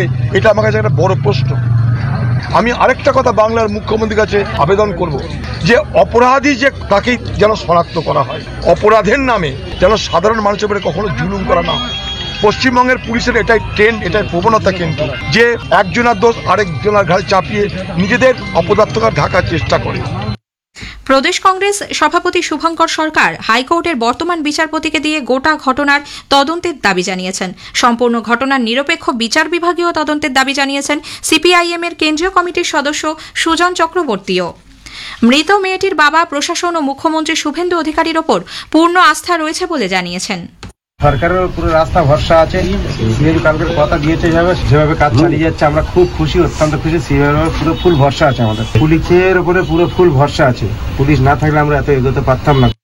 এটা আমার কাছে একটা বড় প্রশ্ন। আমি আরেকটা কথা বাংলার মুখ্যমন্ত্রীর কাছে আবেদন করব যে অপরাধী যে তাকে যেন শনাক্ত করা হয়, অপরাধের নামে যেন সাধারণ মানুষের উপরে কখনো জুলুম করা না হয়। পশ্চিমবঙ্গের পুলিশের এটাই ট্রেন্ড, এটাই প্রবণতা কিন্তু যে একজনের দোষ আরেকজনের ঘাড়ে চাপিয়ে নিজেদের অপদার্থতা ঢাকার চেষ্টা করে। প্রদেশ কংগ্রেস সভাপতি শুভঙ্কর সরকার হাইকোর্টের বর্তমান বিচারপতিকে দিয়ে গোটা ঘটনার তদন্তের দাবি জানিয়েছেন। সম্পূর্ণ ঘটনার নিরপেক্ষ বিচার বিভাগীয় তদন্তের দাবি জানিয়েছেন সিপিআইএম এর কেন্দ্রীয় কমিটির সদস্য সুজন চক্রবর্তীও। মৃত মেয়েটির বাবা প্রশাসন ও মুখ্যমন্ত্রী শুভেন্দু অধিকারীর ওপর পূর্ণ আস্থা রয়েছে বলে জানিয়েছেন। সরকারের পুরো রাস্তা ভরসা আছে, সিএম কালকের কথা দিয়েছে যেভাবে কাজ চালিয়ে যাচ্ছে আমরা খুব খুশি, অত্যন্ত খুশি। সিএম পুরো ফুল ভরসা আছে, আমাদের পুলিশের উপরে পুরো ফুল ভরসা আছে। পুলিশ না থাকলে আমরা এত এগোতে পারতাম না।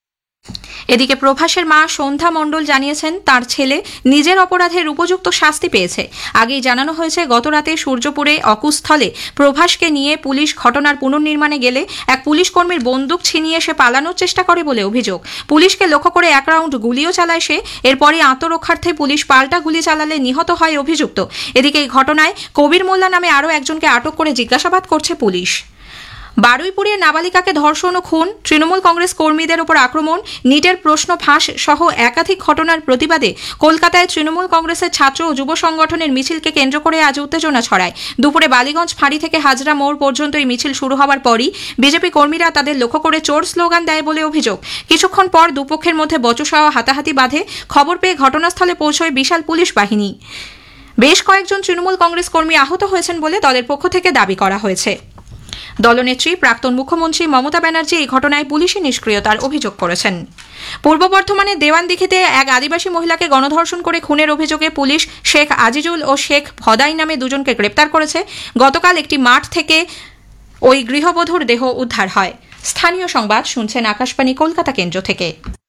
এদিকে প্রভাসের মা সন্ধ্যা মণ্ডল জানিয়েছেন তার ছেলে নিজের অপরাধের উপযুক্ত শাস্তি পেয়েছে। আগেই জানানো হয়েছে গতরাতে সূর্যপুরে অকুস্থলে প্রভাসকে নিয়ে পুলিশ ঘটনার পুনর্নির্মাণে গেলে এক পুলিশ কর্মীর বন্দুক ছিনিয়ে সে পালানোর চেষ্টা করে বলে অভিযোগ। পুলিশকে লক্ষ্য করে এক রাউন্ড গুলিও চালায় সে। এরপরই আত্মরক্ষার্থে পুলিশ পাল্টা গুলি চালালে নিহত হয় অভিযুক্ত। এদিকে এই ঘটনায় কবির মোল্লা নামে আরও একজনকে আটক করে জিজ্ঞাসাবাদ করছে পুলিশ। বারুইপুরে নাবালিকাকে ধর্ষণ ও খুন, তৃণমূল কংগ্রেস কর্মীদের ওপর আক্রমণ, নিটের প্রশ্ন ফাঁস সহ একাধিক ঘটনার প্রতিবাদে কলকাতায় তৃণমূল কংগ্রেসের ছাত্র ও যুব সংগঠনের মিছিলকে কেন্দ্র করে আজ উত্তেজনা ছড়ায়। দুপুরে বালিগঞ্জ ফাঁড়ি থেকে হাজরা মোড় পর্যন্ত এই মিছিল শুরু হওয়ার পরই বিজেপি কর্মীরা তাদের লক্ষ্য করে চোর স্লোগান দেয় বলে অভিযোগ। কিছুক্ষণ পর দুপক্ষের মধ্যে বচসা ও হাতাহাতি বাধে। খবর পেয়ে ঘটনাস্থলে পৌঁছয় বিশাল পুলিশ বাহিনী। বেশ কয়েকজন তৃণমূল কংগ্রেস কর্মী আহত হয়েছেন বলে দলের পক্ষ থেকে দাবি করা হয়েছে। দলনেত্রী প্রাক্তন মুখ্যমন্ত্রী মমতা ব্যানার্জি এই ঘটনায় পুলিশি নিষ্ক্রিয়তার অভিযোগ করেছেন। পূর্ব বর্ধমানের দেওয়ানদিঘিতে এক আদিবাসী মহিলাকে গণধর্ষণ করে খুনের অভিযোগে পুলিশ শেখ আজিজুল ও শেখ ভদাই নামে দুজনকে গ্রেপ্তার করেছে। গতকাল একটি মাঠ থেকে ওই গৃহবধূর দেহ উদ্ধার হয়। স্থানীয় সংবাদ শুনছেন আকাশবাণী কলকাতা কেন্দ্র থেকে।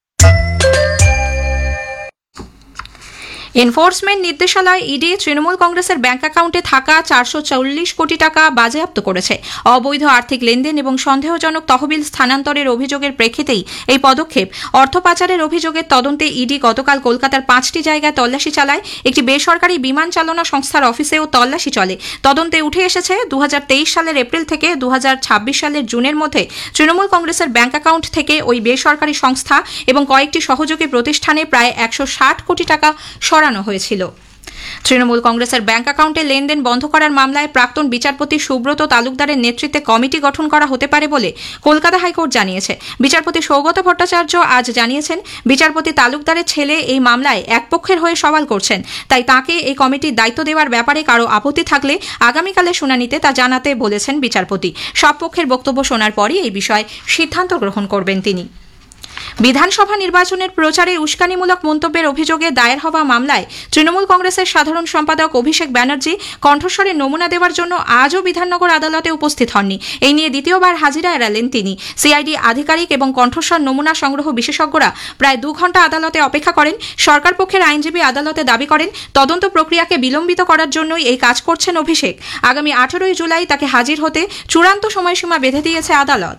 এনফোর্সমেন্ট নির্দেশালয় ইডি তৃণমূল কংগ্রেসের ব্যাংক অ্যাকাউন্টে থাকা 440 কোটি টাকা বাজেয়াপ্ত করেছে। অবৈধ আর্থিক লেনদেন এবং সন্দেহজনক তহবিল স্থানান্তরের অভিযোগের প্রেক্ষিতেই এই পদক্ষেপ। অর্থ পাচারের অভিযোগের তদন্তে ইডি গতকাল কলকাতার 5টি জায়গায় তল্লাশি চালায়। একটি বেসরকারি বিমান চালনা সংস্থার অফিসেও তল্লাশি চলে। তদন্তে উঠে এসেছে 2023 সালের এপ্রিল থেকে 2026 সালের জুনের মধ্যে তৃণমূল কংগ্রেসের ব্যাংক অ্যাকাউন্ট থেকে ওই বেসরকারি সংস্থা এবং কয়েকটি সহযোগী প্রতিষ্ঠানে প্রায় 160 কোটি টাকা হয়েছিল। তৃণমূল কংগ্রেসের ব্যাংক অ্যাকাউন্টে লেনদেন বন্ধ করার মামলায় প্রাক্তন বিচারপতি সুব্রত তালুকদারের নেতৃত্বে কমিটি গঠন করা হতে পারে বলে কলকাতা হাইকোর্ট জানিয়েছে। বিচারপতি সৌগত ভট্টাচার্য আজ জানিয়েছেন বিচারপতি তালুকদারের ছেলে এই মামলায় এক পক্ষের হয়ে সওয়াল করছেন, তাই তাকে এই কমিটির দায়িত্ব দেওয়ার ব্যাপারে কারো আপত্তি থাকলে আগামীকালের শুনানিতে তা জানাতে বলেছেন বিচারপতি। সব পক্ষের বক্তব্য শোনার পরই এই বিষয়ে সিদ্ধান্ত গ্রহণ করবেন তিনি। বিধানসভা নির্বাচনের প্রচারে উস্কানিমূলক মন্তব্যের অভিযোগে দায়ের হওয়া মামলায় তৃণমূল কংগ্রেসের সাধারণ সম্পাদক অভিষেক ব্যানার্জি কণ্ঠস্বরের নমুনা দেওয়ার জন্য আজও বিধাননগর আদালতে উপস্থিত হননি। এই নিয়ে দ্বিতীয়বার হাজিরা এড়ালেন তিনি। সিআইডি আধিকারিক এবং কণ্ঠস্বর নমুনা সংগ্রহ বিশেষজ্ঞরা প্রায় 2 ঘণ্টা আদালতে অপেক্ষা করেন। সরকার পক্ষের আইনজীবী আদালতে দাবি করেন তদন্ত প্রক্রিয়াকে বিলম্বিত করার জন্যই এই কাজ করছেন অভিষেক। আগামী 18 জুলাই তাকে হাজির হতে চূড়ান্ত সময়সীমা বেঁধে দিয়েছে আদালত।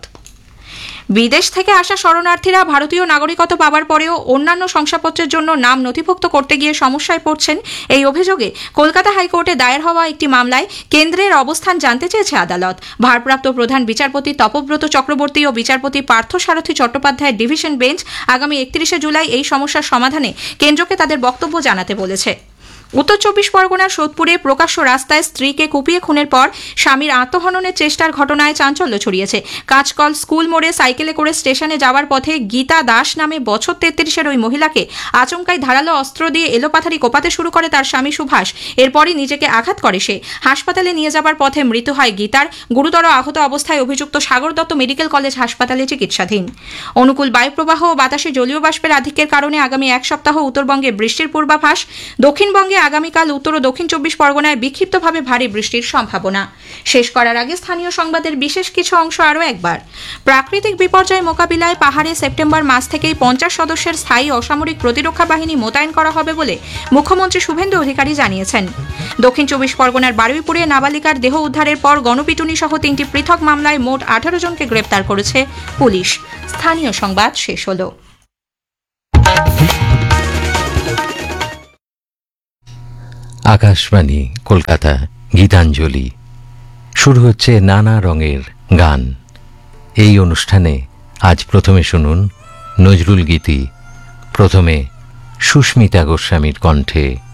বিদেশ থেকে আসা শরণার্থীরা ভারতীয় নাগরিকত্ব পাওয়ার পরেও অন্যান্য শংসাপত্রের জন্য নাম নথিভুক্ত করতে গিয়ে সমস্যায় পড়ছেন। এই অভিযোগে কলকাতা হাইকোর্টে দায়ের হওয়া একটি মামলায় কেন্দ্রের অবস্থান জানতে চেয়েছে আদালত। ভারপ্রাপ্ত প্রধান বিচারপতি তপব্রত চক্রবর্তী ও বিচারপতি পার্থসারথী চট্টোপাধ্যায়ের ডিভিশন বেঞ্চ আগামী 31 জুলাই এই সমস্যার সমাধানে কেন্দ্রকে তাদের বক্তব্য জানাতে বলেছে। উত্তর 24 পরগনার সোদপুরে প্রকাশ্য রাস্তায় স্ত্রীকে কুপিয়ে খুনের পর স্বামীর আত্মহননের চেষ্টার ঘটনায় চাঞ্চল্য ছড়িয়েছে। কাঁচকল স্কুল মোড়ে সাইকেলে করে স্টেশনে যাওয়ার পথে গীতা দাস নামে বছর 33-এর ওই মহিলাকে আচমকাই ধারালো অস্ত্র দিয়ে এলোপাথারি কোপাতে শুরু করে তার স্বামী সুভাষ। এরপরই নিজেকে আঘাত করে সে। হাসপাতালে নিয়ে যাবার পথে মৃত্যু হয় গীতার। গুরুতর আহত অবস্থায় অভিযুক্ত সাগর দত্ত মেডিকেল কলেজ হাসপাতালে চিকিৎসাধীন। অনুকূল বায়ুপ্রবাহ ও বাতাসে জলীয় বাষ্পের আধিক্যের কারণে আগামী 1 সপ্তাহ উত্তরবঙ্গে বৃষ্টির পূর্বাভাস। দক্ষিণবঙ্গে আগামীকাল উত্তর ও দক্ষিণ 24 পরগনায় বিক্ষিপ্তভাবে ভারী বৃষ্টির সম্ভাবনা। শেষ করার আগে স্থানীয় সংবাদের বিশেষ কিছু অংশ আরও একবার। প্রাকৃতিক বিপর্যয় মোকাবিলায় পাহাড়ে সেপ্টেম্বর মাস থেকেই 50 সদস্যের স্থায়ী অসামরিক প্রতিরক্ষা বাহিনী মোতায়েন করা হবে বলে মুখ্যমন্ত্রী শুভেন্দু অধিকারী জানিয়েছেন। দক্ষিণ 24 পরগনার বারুইপুরে নাবালিকার দেহ উদ্ধারের পর গণপিটুনি সহ 3টি পৃথক মামলায় মোট 18 জনকে গ্রেপ্তার করেছে পুলিশ। স্থানীয় সংবাদ শেষ হলো। আকাশবাণী কলকাতা, গীতাঞ্জলি। শুরু হচ্ছে নানা রঙের গান। এই অনুষ্ঠানে আজ প্রথমে শুনুন নজরুল গীতি। প্রথমে সুস্মিতা গোস্বামীর কণ্ঠে